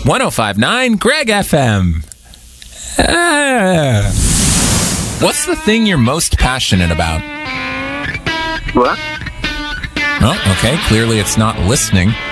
105.9 Greg FM. What's the thing you're most passionate about? What? Oh, okay. Clearly it's not listening.